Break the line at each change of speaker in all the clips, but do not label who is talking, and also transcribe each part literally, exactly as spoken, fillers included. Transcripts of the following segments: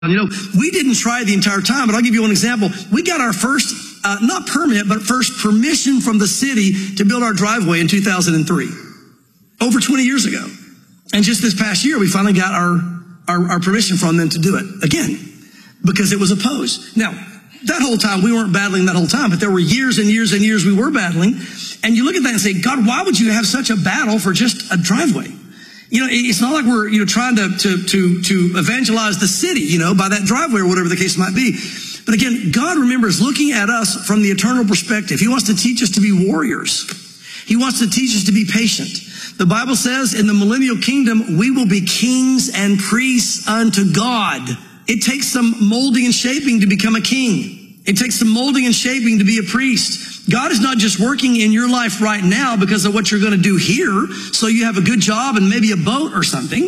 You know, we didn't try the entire time, but I'll give you one example. We got our first, uh, not permit, but first permission from the city to build our driveway in two thousand three, over twenty years ago. And just this past year, we finally got our, our, our permission from them to do it again, because it was opposed. Now, that whole time, we weren't battling that whole time, but there were years and years and years we were battling. And you look at that and say, God, why would you have such a battle for just a driveway? You know, it's not like we're, you know, trying to, to, to, to evangelize the city, you know, by that driveway or whatever the case might be. But again, God remembers looking at us from the eternal perspective. He wants to teach us to be warriors. He wants to teach us to be patient. The Bible says in the millennial kingdom, we will be kings and priests unto God. It takes some molding and shaping to become a king. It takes some molding and shaping to be a priest. God is not just working in your life right now because of what you're going to do here, so you have a good job and maybe a boat or something.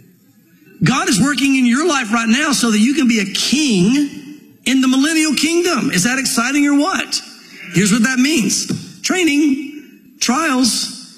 God is working in your life right now so that you can be a king in the millennial kingdom. Is that exciting or what? Here's what that means. Training, trials,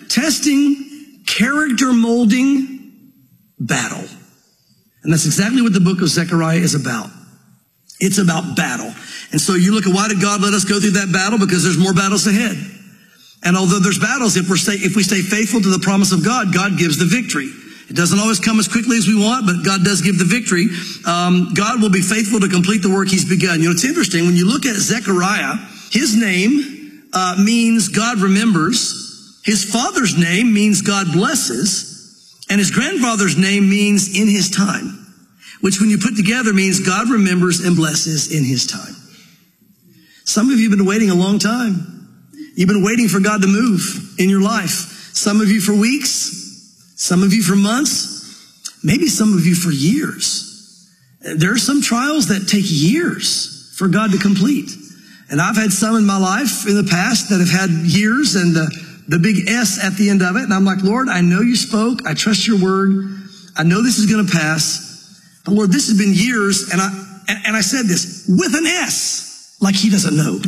testing, character molding, battle. And that's exactly what the book of Zechariah is about. It's about battle. And so you look at, why did God let us go through that battle? Because there's more battles ahead. And although there's battles, if we're stay, if we stay faithful to the promise of God, God gives the victory. It doesn't always come as quickly as we want, but God does give the victory. Um, God will be faithful to complete the work he's begun. You know, it's interesting. When you look at Zechariah, his name uh, means God remembers. His father's name means God blesses. And his grandfather's name means in his time, which when you put together means God remembers and blesses in his time. Some of you have been waiting a long time. You've been waiting for God to move in your life. Some of you for weeks, some of you for months, maybe some of you for years. There are some trials that take years for God to complete. And I've had some in my life in the past that have had years and the, the big S at the end of it. And I'm like, Lord, I know you spoke. I trust your word. I know this is going to pass. But Lord, this has been years. And I, and, and I said this with an S. Like he doesn't know.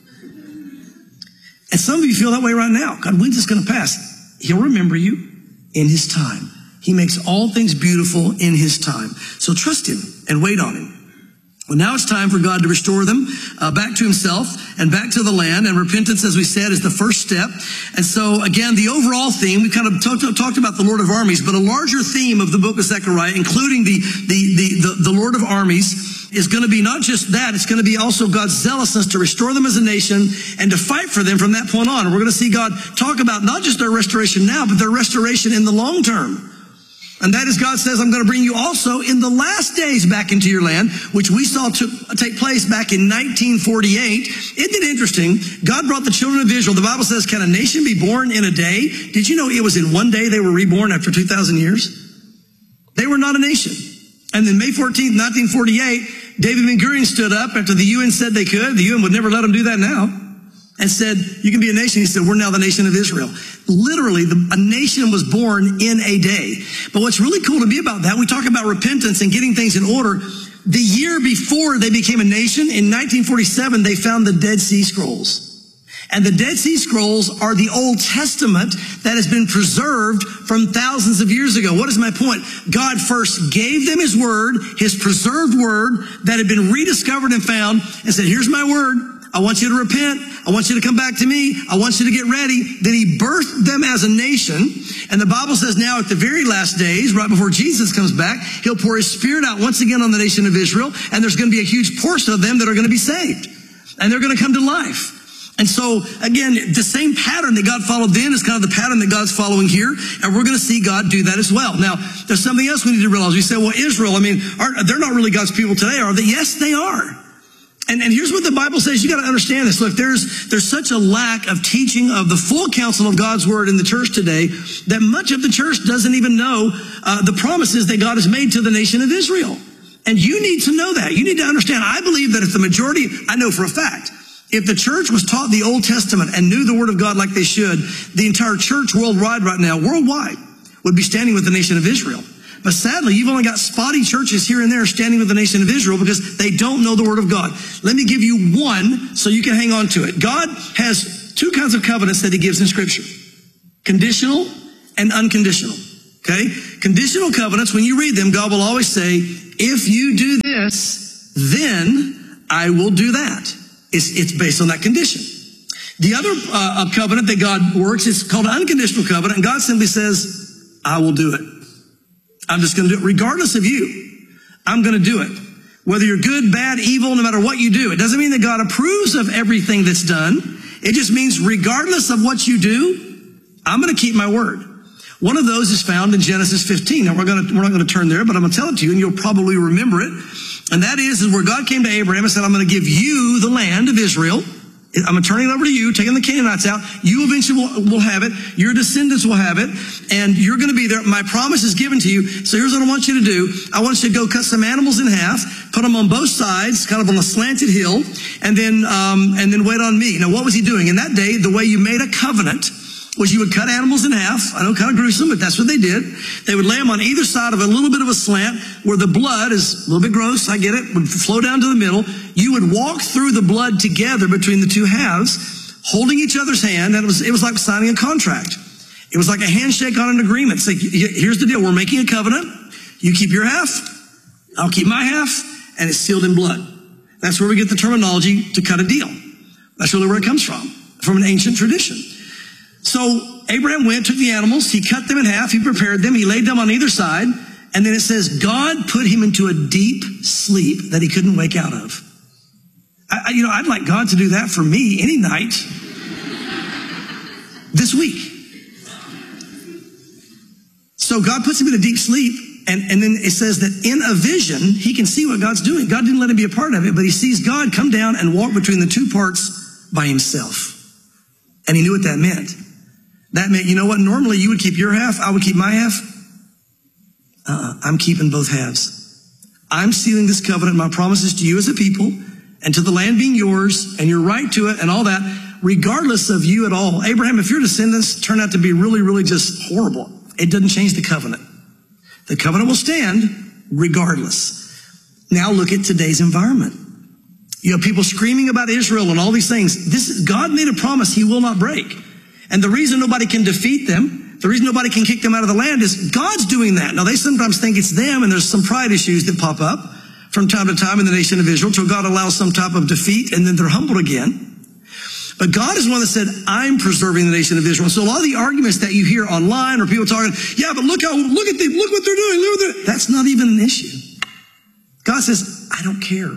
And some of you feel that way right now. God, when's this going to pass? He'll remember you in his time. He makes all things beautiful in his time. So trust him and wait on him. Well, now it's time for God to restore them uh, back to himself and back to the land. And repentance, as we said, is the first step. And so, again, the overall theme, we kind of talked, talked about the Lord of Armies, but a larger theme of the book of Zechariah, including the, the, the, the, the Lord of Armies, is going to be not just that, it's going to be also God's zealousness to restore them as a nation and to fight for them from that point on. And we're going to see God talk about not just their restoration now, but their restoration in the long term. And that is, God says, I'm going to bring you also in the last days back into your land, which we saw took, take place back in nineteen forty-eight. Isn't it interesting? God brought the children of Israel. The Bible says, can a nation be born in a day? Did you know it was in one day they were reborn after two thousand years? They were not a nation. And then May fourteenth, nineteen forty-eight, David Ben-Gurion stood up after the U N said they could. The U N would never let them do that now. And said, you can be a nation. He said, we're now the nation of Israel. Literally, the, a nation was born in a day. But what's really cool to me about that, we talk about repentance and getting things in order. The year before they became a nation, in nineteen forty-seven, they found the Dead Sea Scrolls. And the Dead Sea Scrolls are the Old Testament that has been preserved from thousands of years ago. What is my point? God first gave them his word, his preserved word that had been rediscovered and found, and said, here's my word. I want you to repent. I want you to come back to me. I want you to get ready. Then he birthed them as a nation. And the Bible says now at the very last days, right before Jesus comes back, he'll pour his spirit out once again on the nation of Israel. And there's going to be a huge portion of them that are going to be saved. And they're going to come to life. And so, again, the same pattern that God followed then is kind of the pattern that God's following here. And we're going to see God do that as well. Now, there's something else we need to realize. We say, well, Israel, I mean, are, they're not really God's people today, are they? Yes, they are. And, and here's what the Bible says. You got to understand this. Look, there's, there's such a lack of teaching of the full counsel of God's word in the church today that much of the church doesn't even know uh, the promises that God has made to the nation of Israel. And you need to know that. You need to understand. I believe that if the majority, I know for a fact, if the church was taught the Old Testament and knew the word of God like they should, the entire church worldwide right now, worldwide, would be standing with the nation of Israel. But sadly, you've only got spotty churches here and there standing with the nation of Israel because they don't know the word of God. Let me give you one so you can hang on to it. God has two kinds of covenants that he gives in Scripture. Conditional and unconditional. Okay? Conditional covenants, when you read them, God will always say, if you do this, then I will do that. It's, it's based on that condition. The other uh, covenant that God works is called an unconditional covenant, and God simply says, I will do it. I'm just going to do it regardless of you. I'm going to do it. Whether you're good, bad, evil, no matter what you do. It doesn't mean that God approves of everything that's done. It just means regardless of what you do, I'm going to keep my word. One of those is found in Genesis fifteen. Now, we're, going to, we're not going to turn there, but I'm going to tell it to you, and you'll probably remember it. And that is, is where God came to Abraham and said, I'm going to give you the land of Israel. I'm going to turn it over to you, taking the Canaanites out. You eventually will, will have it. Your descendants will have it. And you're going to be there. My promise is given to you. So here's what I want you to do. I want you to go cut some animals in half, put them on both sides, kind of on a slanted hill, and then, um, and then wait on me. Now, what was he doing? In that day, the way you made a covenant was you would cut animals in half. I know, kind of gruesome, but that's what they did. They would lay them on either side of a little bit of a slant where the blood is a little bit gross, I get it, would flow down to the middle. You would walk through the blood together between the two halves, holding each other's hand, and it was, it was like signing a contract. It was like a handshake on an agreement. It's like, here's the deal. We're making a covenant. You keep your half. I'll keep my half. And it's sealed in blood. That's where we get the terminology to cut a deal. That's really where it comes from, from an ancient tradition. So Abraham went, took the animals, he cut them in half, he prepared them, he laid them on either side, and then it says God put him into a deep sleep that he couldn't wake out of. I, you know, I'd like God to do that for me any night this week. So God puts him in a deep sleep, and, and then it says that in a vision, he can see what God's doing. God didn't let him be a part of it, but he sees God come down and walk between the two parts by himself. And he knew what that meant. That meant, you know what, normally you would keep your half, I would keep my half. Uh-uh, I'm keeping both halves. I'm sealing this covenant, my promises to you as a people, and to the land being yours, and your right to it, and all that, regardless of you at all. Abraham, if your descendants turn out to be really, really just horrible, it doesn't change the covenant. The covenant will stand regardless. Now look at today's environment. You have people screaming about Israel and all these things. This God made a promise he will not break. And the reason nobody can defeat them, the reason nobody can kick them out of the land is God's doing that. Now, they sometimes think it's them, and there's some pride issues that pop up from time to time in the nation of Israel till God allows some type of defeat, and then they're humbled again. But God is one that said, I'm preserving the nation of Israel. So a lot of the arguments that you hear online or people talking, yeah, but look how, look at them, look what they're doing. Look what they're, that's not even an issue. God says, I don't care.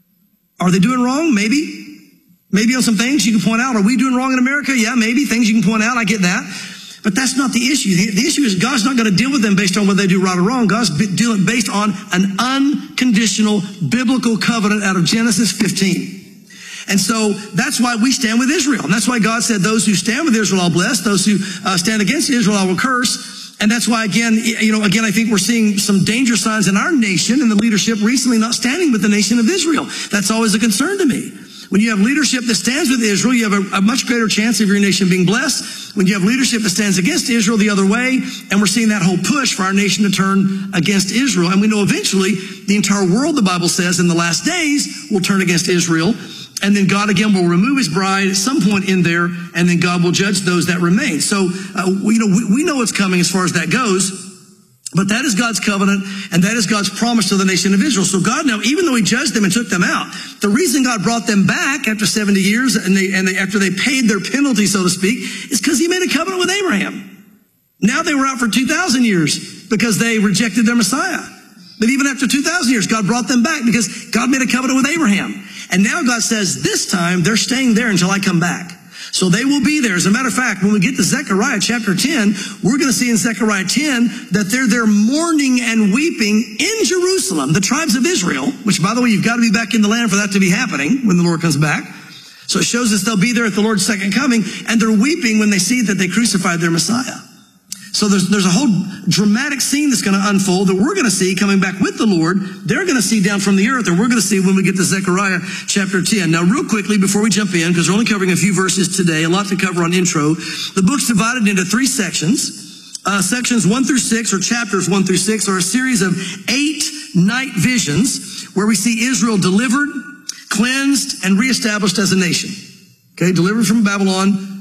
Are they doing wrong? Maybe. Maybe on some things you can point out. Are we doing wrong in America? Yeah, maybe. Things you can point out. I get that. But that's not the issue. The, the issue is God's not going to deal with them based on whether they do right or wrong. God's dealing based on an unconditional biblical covenant out of Genesis fifteen. And so that's why we stand with Israel. And that's why God said, those who stand with Israel I'll bless. Those who uh, stand against Israel I will curse. And that's why, again, you know, again, I think we're seeing some danger signs in our nation and the leadership recently not standing with the nation of Israel. That's always a concern to me. When you have leadership that stands with Israel, you have a, a much greater chance of your nation being blessed. When you have leadership that stands against Israel the other way, and we're seeing that whole push for our nation to turn against Israel. And we know eventually the entire world, the Bible says, in the last days will turn against Israel. And then God again will remove his bride at some point in there, and then God will judge those that remain. So, uh, we, you know, we, we know what's coming as far as that goes. But that is God's covenant, and that is God's promise to the nation of Israel. So God now, even though he judged them and took them out, the reason God brought them back after seventy years and they, and they, after they paid their penalty, so to speak, is because he made a covenant with Abraham. Now they were out for two thousand years because they rejected their Messiah. But even after two thousand years, God brought them back because God made a covenant with Abraham. And now God says, this time they're staying there until I come back. So they will be there. As a matter of fact, when we get to Zechariah chapter ten, we're going to see in Zechariah ten that they're there mourning and weeping in Jerusalem, the tribes of Israel, which, by the way, you've got to be back in the land for that to be happening when the Lord comes back. So it shows us they'll be there at the Lord's second coming, and they're weeping when they see that they crucified their Messiah. So there's, there's a whole dramatic scene that's going to unfold that we're going to see coming back with the Lord. They're going to see down from the earth, and we're going to see when we get to Zechariah chapter ten. Now, real quickly, before we jump in, because we're only covering a few verses today, a lot to cover on intro, the book's divided into three sections. Uh, sections one through six, or chapters one through six, are a series of eight night visions where we see Israel delivered, cleansed, and reestablished as a nation. Okay, delivered from Babylon,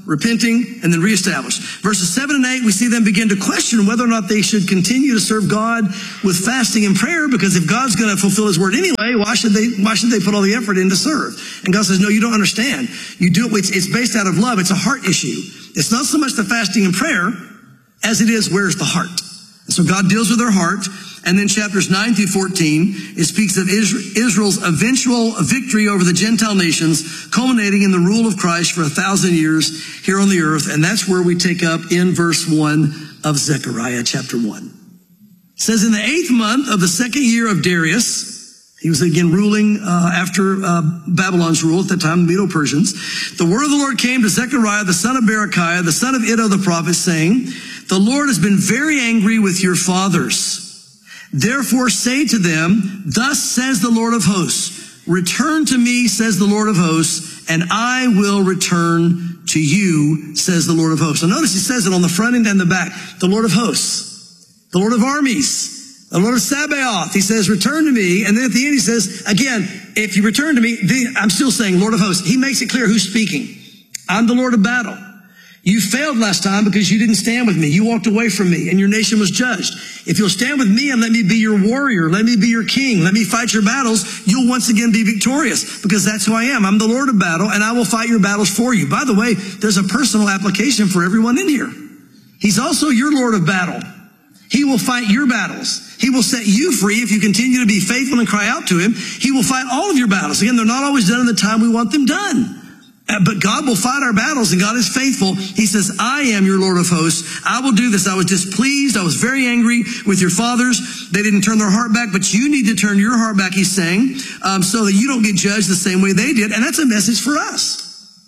repenting, and then reestablished. Verses seven and eight, we see them begin to question whether or not they should continue to serve God with fasting and prayer, because if God's going to fulfill his word anyway, why should they, why should they put all the effort in to serve? And God says, no, you don't understand. You do it, it's, it's based out of love. It's a heart issue. It's not so much the fasting and prayer as it is, where's the heart? And so God deals with their heart. And then chapters nine through fourteen, it speaks of Israel's eventual victory over the Gentile nations, culminating in the rule of Christ for a thousand years here on the earth. And that's where we take up in verse one of Zechariah chapter one. It says, in the eighth month of the second year of Darius, he was again ruling uh, after uh, Babylon's rule at that time, the Medo-Persians, the word of the Lord came to Zechariah, the son of Berechiah, the son of Iddo the prophet, saying, the Lord has been very angry with your fathers. Therefore say to them, thus says the Lord of hosts, return to me, says the Lord of hosts, and I will return to you, says the Lord of hosts. So notice he says it on the front end and the back, the Lord of hosts, the Lord of armies, the Lord of Sabaoth. He says, return to me. And then at the end he says, again, if you return to me, then I'm still saying Lord of hosts. He makes it clear who's speaking. I'm the Lord of battle. You failed last time because you didn't stand with me. You walked away from me and your nation was judged. If you'll stand with me and let me be your warrior, let me be your king, let me fight your battles, you'll once again be victorious, because that's who I am. I'm the Lord of battle, and I will fight your battles for you. By the way, there's a personal application for everyone in here. He's also your Lord of battle. He will fight your battles. He will set you free if you continue to be faithful and cry out to him. He will fight all of your battles. Again, they're not always done in the time we want them done. Uh, but God will fight our battles, and God is faithful. He says, I am your Lord of hosts. I will do this. I was displeased. I was very angry with your fathers. They didn't turn their heart back, but you need to turn your heart back, he's saying, um, so that you don't get judged the same way they did. And that's a message for us.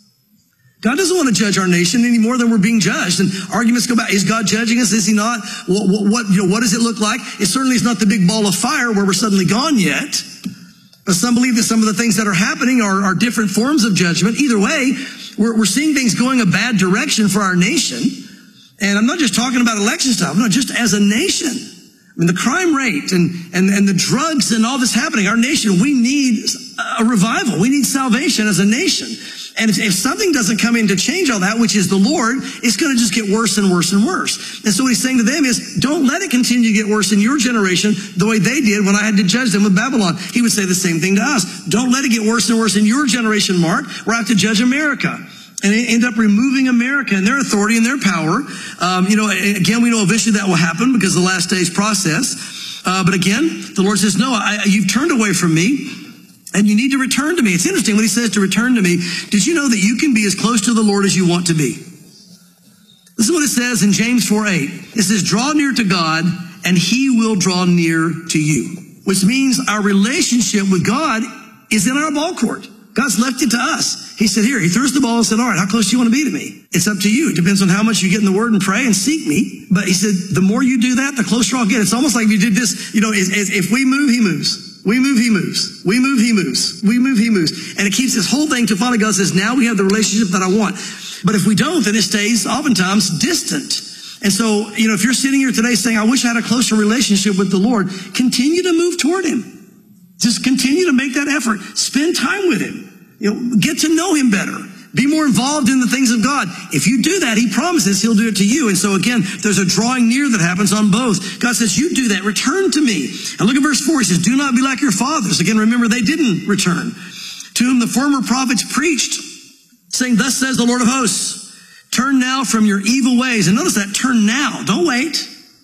God doesn't want to judge our nation any more than we're being judged. And arguments go back. Is God judging us? Is he not? What, what, what, you know, what does it look like? It certainly is not the big ball of fire where we're suddenly gone yet. But some believe that some of the things that are happening are, are different forms of judgment. Either way, we're, we're seeing things going a bad direction for our nation. And I'm not just talking about election stuff. No, just as a nation. I mean, the crime rate and, and, and the drugs and all this happening, our nation, we need a revival. We need salvation as a nation. And if, if something doesn't come in to change all that, which is the Lord, it's going to just get worse and worse and worse. And so what he's saying to them is, don't let it continue to get worse in your generation the way they did when I had to judge them with Babylon. He would say the same thing to us. Don't let it get worse and worse in your generation, Mark, where I have to judge America. And they end up removing America and their authority and their power. Um, you know, again, we know eventually that will happen because of the last days process. Uh, but again, the Lord says, no, I, you've turned away from me. And you need to return to me. It's interesting when he says to return to me. Did you know that you can be as close to the Lord as you want to be? This is what it says in James four eight. It says, draw near to God and he will draw near to you. Which means our relationship with God is in our ball court. God's left it to us. He said, here, he threw us the ball and said, all right, how close do you want to be to me? It's up to you. It depends on how much you get in the word and pray and seek me. But he said, the more you do that, the closer I'll get. It's almost like if you did this, you know, as, as if we move, he moves. We move, he moves. We move, he moves. We move, he moves. And it keeps this whole thing to finally God says, now we have the relationship that I want. But if we don't, then it stays oftentimes distant. And so, you know, if you're sitting here today saying, I wish I had a closer relationship with the Lord, continue to move toward him. Just continue to make that effort. Spend time with him. You know, get to know him better. Be more involved in the things of God. If you do that, he promises he'll do it to you. And so again, there's a drawing near that happens on both. God says, you do that. Return to me. And look at verse four. He says, do not be like your fathers. Again, remember, they didn't return. To whom the former prophets preached, saying, thus says the Lord of hosts, turn now from your evil ways. And notice that, turn now. Don't wait.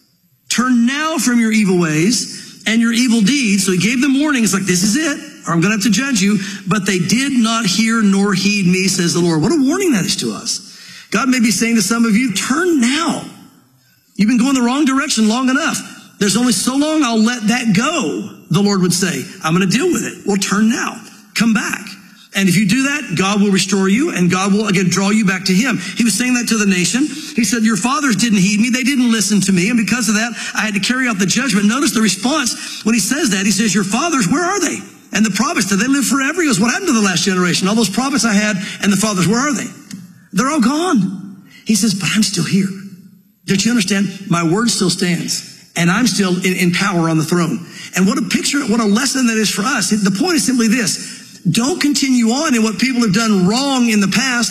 Turn now from your evil ways and your evil deeds. So he gave them warning. It's like, this is it, or I'm going to have to judge you. But they did not hear nor heed me, says the Lord. What a warning that is to us. God may be saying to some of you, turn now. You've been going the wrong direction long enough. There's only so long I'll let that go, the Lord would say. I'm going to deal with it. Well, turn now. Come back. And if you do that, God will restore you, and God will, again, draw you back to him. He was saying that to the nation. He said, your fathers didn't heed me. They didn't listen to me. And because of that, I had to carry out the judgment. Notice the response when he says that. He says, your fathers, where are they? And the prophets, did they live forever? He goes, what happened to the last generation? All those prophets I had and the fathers, where are they? They're all gone. He says, but I'm still here. Don't you understand? My word still stands, and I'm still in, in power on the throne. And what a picture, what a lesson that is for us. The point is simply this. Don't continue on in what people have done wrong in the past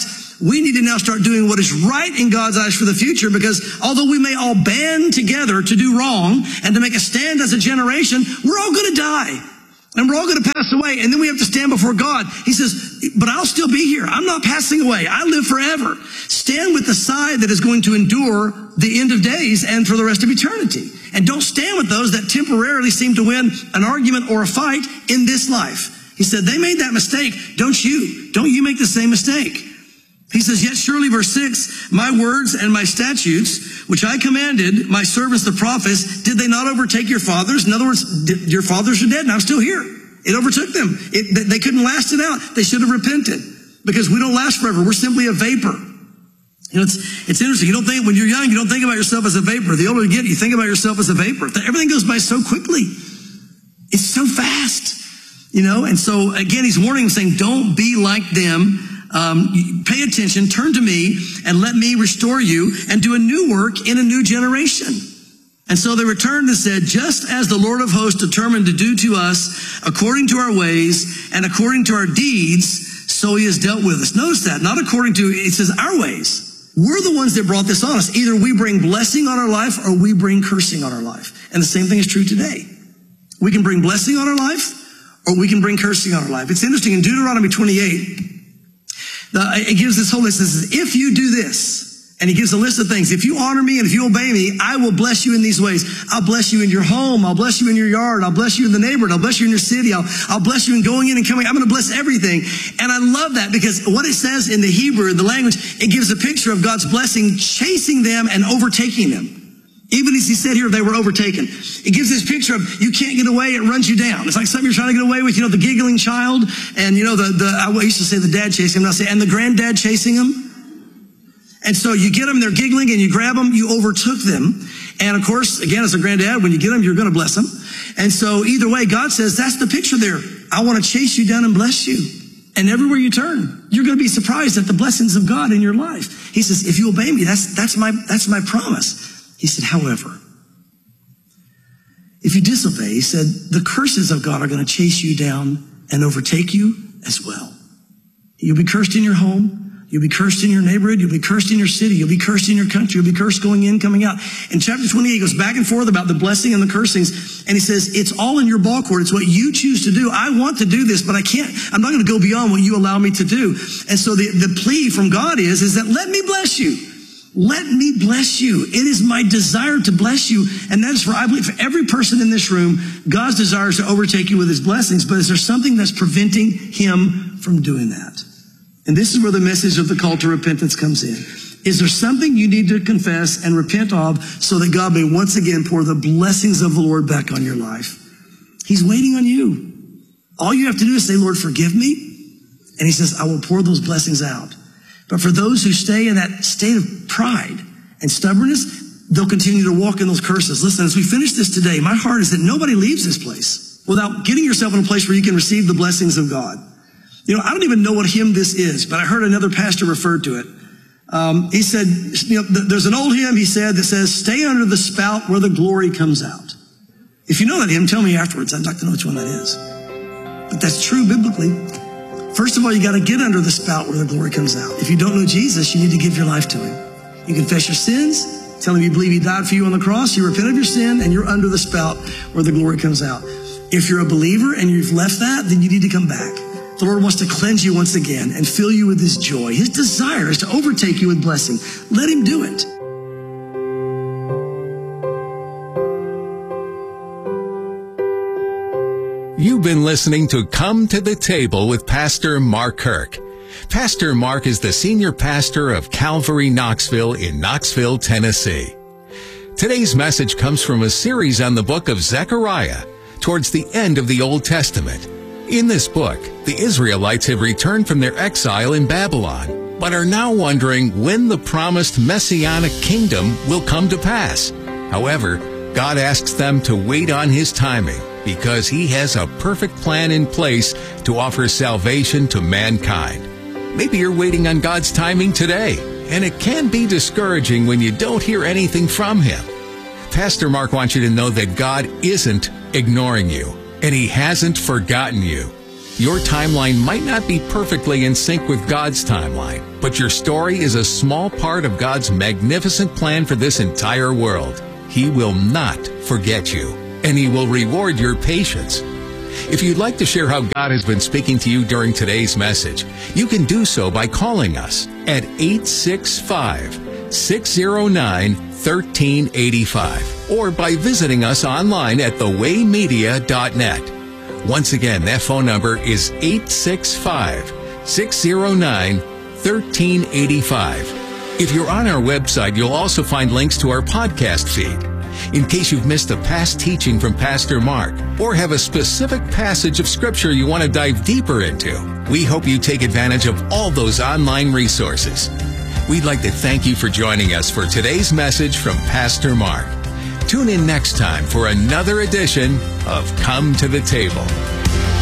we need to now start doing what is right in God's eyes for the future, because although we may all band together to do wrong and to make a stand as a generation, we're all going to die. And we're all going to pass away, and then we have to stand before God. He says, but I'll still be here. I'm not passing away. I live forever. Stand with the side that is going to endure the end of days and for the rest of eternity. And don't stand with those that temporarily seem to win an argument or a fight in this life. He said, they made that mistake. Don't you. Don't you make the same mistake. He says, yet surely, verse six, my words and my statutes, which I commanded my servants, the prophets, did they not overtake your fathers? In other words, your fathers are dead and I'm still here. It overtook them. It, they couldn't last it out. They should have repented, because we don't last forever. We're simply a vapor. You know, it's, it's interesting. You don't think, when you're young, you don't think about yourself as a vapor. The older you get, you think about yourself as a vapor. Everything goes by so quickly. It's so fast, you know? And so again, he's warning, saying, don't be like them. Um, pay attention, turn to me, and let me restore you and do a new work in a new generation. And so they returned and said, just as the Lord of hosts determined to do to us according to our ways and according to our deeds, so he has dealt with us. Notice that, not according to, it says our ways. We're the ones that brought this on us. Either we bring blessing on our life or we bring cursing on our life. And the same thing is true today. We can bring blessing on our life or we can bring cursing on our life. It's interesting, in Deuteronomy twenty-eight, The, it gives this whole list. It says, if you do this, and he gives a list of things. If you honor me and if you obey me, I will bless you in these ways. I'll bless you in your home. I'll bless you in your yard. I'll bless you in the neighborhood. I'll bless you in your city. I'll, I'll bless you in going in and coming. I'm going to bless everything. And I love that, because what it says in the Hebrew, in the language, it gives a picture of God's blessing chasing them and overtaking them. Even as he said here, they were overtaken. It gives this picture of, you can't get away, it runs you down. It's like something you're trying to get away with, you know, the giggling child, and you know, the, the I used to say the dad chasing him, and I say, and the granddad chasing him. And so you get them, they're giggling, and you grab them, you overtook them. And of course, again, as a granddad, when you get them, you're going to bless them. And so either way, God says, that's the picture there. I want to chase you down and bless you. And everywhere you turn, you're going to be surprised at the blessings of God in your life. He says, if you obey me, that's, that's my, that's my promise. He said, however, if you disobey, he said, the curses of God are going to chase you down and overtake you as well. You'll be cursed in your home. You'll be cursed in your neighborhood. You'll be cursed in your city. You'll be cursed in your country. You'll be cursed going in, coming out. In chapter twenty-eight, he goes back and forth about the blessing and the cursings. And he says, it's all in your ball court. It's what you choose to do. I want to do this, but I can't. I'm not going to go beyond what you allow me to do. And so the, the plea from God is, is that let me bless you. Let me bless you. It is my desire to bless you. And that is for, I believe, for every person in this room, God's desire is to overtake you with his blessings. But is there something that's preventing him from doing that? And this is where the message of the call to repentance comes in. Is there something you need to confess and repent of so that God may once again pour the blessings of the Lord back on your life? He's waiting on you. All you have to do is say, Lord, forgive me. And he says, I will pour those blessings out. But for those who stay in that state of pride and stubbornness, they'll continue to walk in those curses. Listen, as we finish this today, my heart is that nobody leaves this place without getting yourself in a place where you can receive the blessings of God. You know, I don't even know what hymn this is, but I heard another pastor refer to it. Um, he said, you know, there's an old hymn, he said, that says, stay under the spout where the glory comes out. If you know that hymn, tell me afterwards. I'd like to know which one that is. But that's true biblically. First of all, you got to get under the spout where the glory comes out. If you don't know Jesus, you need to give your life to him. You confess your sins, tell him you believe he died for you on the cross, you repent of your sin, and you're under the spout where the glory comes out. If you're a believer and you've left that, then you need to come back. The Lord wants to cleanse you once again and fill you with his joy. His desire is to overtake you with blessing. Let him do it.
You've been listening to Come to the Table with Pastor Mark Kirk. Pastor Mark is the senior pastor of Calvary Knoxville in Knoxville, Tennessee. Today's message comes from a series on the book of Zechariah, towards the end of the Old Testament. In this book, the Israelites have returned from their exile in Babylon, but are now wondering when the promised Messianic kingdom will come to pass. However, God asks them to wait on his timing, because he has a perfect plan in place to offer salvation to mankind. Maybe you're waiting on God's timing today, and it can be discouraging when you don't hear anything from him. Pastor Mark wants you to know that God isn't ignoring you, and he hasn't forgotten you. Your timeline might not be perfectly in sync with God's timeline, but your story is a small part of God's magnificent plan for this entire world. He will not forget you, and He will reward your patience. If you'd like to share how God has been speaking to you during today's message, you can do so by calling us at eight six five, six zero nine, one three eight five or by visiting us online at the way media dot net. Once again, that phone number is eight six five, six zero nine, one three eight five. If you're on our website, you'll also find links to our podcast feed. In case you've missed a past teaching from Pastor Mark or have a specific passage of Scripture you want to dive deeper into, we hope you take advantage of all those online resources. We'd like to thank you for joining us for today's message from Pastor Mark. Tune in next time for another edition of Come to the Table.